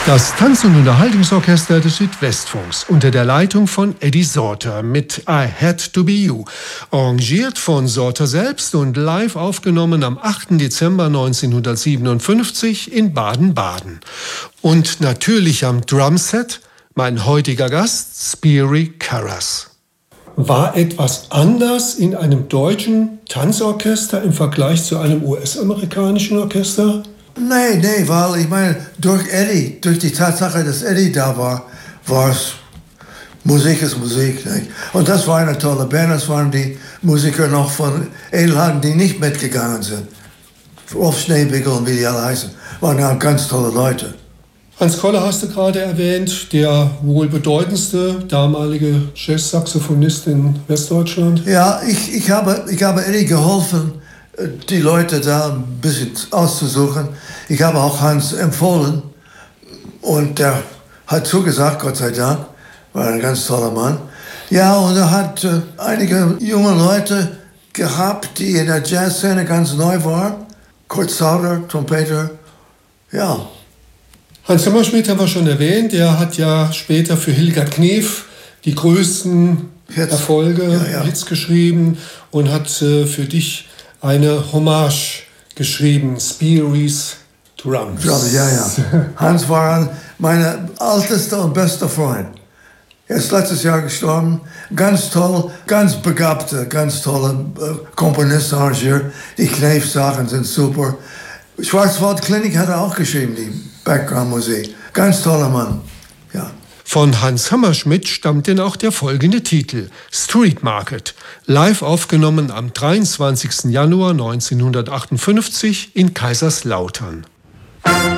Das Tanz- und Unterhaltungsorchester des Südwestfunks unter der Leitung von Eddie Sauter mit I Had to Be You, arrangiert von Sauter selbst und live aufgenommen am 8. Dezember 1957 in Baden-Baden. Und natürlich am Drumset mein heutiger Gast, Spiry Carras. War etwas anders in einem deutschen Tanzorchester im Vergleich zu einem US-amerikanischen Orchester? Nee, weil ich meine, durch Eddie, durch die Tatsache, dass Eddie da war es Musik ist Musik. Nicht? Und das war eine tolle Band, das waren die Musiker noch von Edelhagen, die nicht mitgegangen sind. Rolf Schneebigel und wie die alle heißen, waren ja ganz tolle Leute. Hans Koller hast du gerade erwähnt, der wohl bedeutendste damalige Jazzsaxophonist in Westdeutschland. Ja, ich habe Eddie geholfen, die Leute da ein bisschen auszusuchen. Ich habe auch Hans empfohlen und der hat zugesagt, Gott sei Dank, war ein ganz toller Mann. Ja, und er hat einige junge Leute gehabt, die in der Jazzszene ganz neu waren. Kurt Sauter, Trompeter, ja. Hans Hammerschmidt haben wir schon erwähnt, der hat ja später für Hildegard Knef die größten Erfolge, Hits geschrieben und hat für dich eine Hommage geschrieben, Spiry's Drums. Ja. Hans war mein ältester und bester Freund. Er ist letztes Jahr gestorben. Ganz toll, ganz begabter, ganz toller Komponist, Arrangeur. Die Knef-Sachen sind super. Schwarzwaldklinik hat er auch geschrieben, die Background-Musik. Ganz toller Mann, ja. Von Hans Hammerschmidt stammt denn auch der folgende Titel, Street Market, live aufgenommen am 23. Januar 1958 in Kaiserslautern.